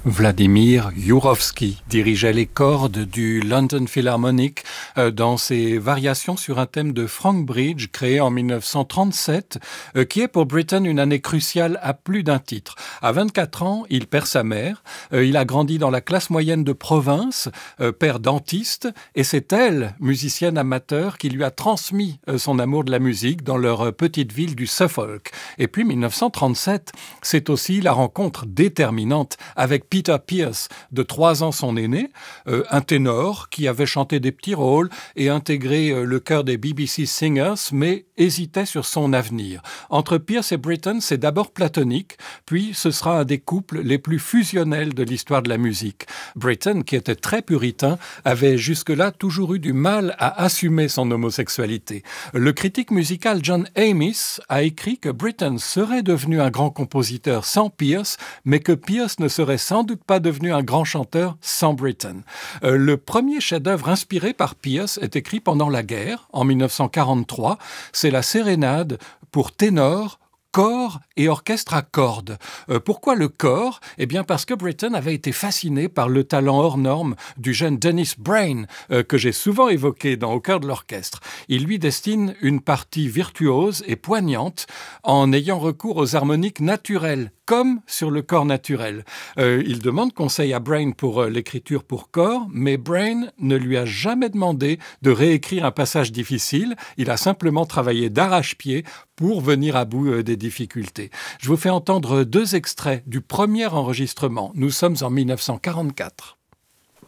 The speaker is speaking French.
Vladimir Jurowski dirigeait les cordes du London Philharmonic dans ses variations sur un thème de Frank Bridge créé en 1937, qui est pour Britten une année cruciale à plus d'un titre. À 24 ans, il perd sa mère, il a grandi dans la classe moyenne de province, père dentiste, et c'est elle, musicienne amateur, qui lui a transmis son amour de la musique dans leur petite ville du Suffolk. Et puis 1937, c'est aussi la rencontre déterminante avec Peter Pierce, de 3 ans son aîné, un ténor qui avait chanté des petits rôles et intégré le chœur des BBC Singers, mais hésitait sur son avenir. Entre Pierce et Britten, c'est d'abord platonique, puis ce sera un des couples les plus fusionnels de l'histoire de la musique. Britten, qui était très puritain, avait jusque-là toujours eu du mal à assumer son homosexualité. Le critique musical John Amis a écrit que Britten serait devenu un grand compositeur sans Pierce, mais que Pierce ne serait sans doute pas devenu un grand chanteur sans Britten. Le premier chef-d'œuvre inspiré par Pierce est écrit pendant la guerre, en 1943. C'est la sérénade pour ténor, chor et orchestre à cordes. Pourquoi le chor ? Eh bien parce que Britten avait été fasciné par le talent hors norme du jeune Dennis Brain, que j'ai souvent évoqué Au cœur de l'orchestre. Il lui destine une partie virtuose et poignante en ayant recours aux harmoniques naturelles, comme sur le corps naturel. Il demande conseil à Brain pour l'écriture pour corps, mais Brain ne lui a jamais demandé de réécrire un passage difficile. Il a simplement travaillé d'arrache-pied pour venir à bout des difficultés. Je vous fais entendre 2 extraits du premier enregistrement. Nous sommes en 1944.